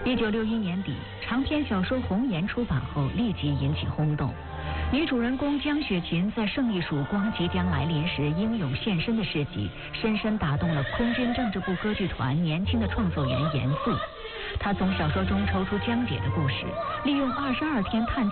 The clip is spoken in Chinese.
1961年底，长篇小说《红颜》出版后立即引起轰动。女主人公江雪芹在胜利曙光即将来临时英勇献身的事迹，深深打动了空军政治部歌剧团年轻的创作员严复。他从小说中抽出江姐的故事，利用22天探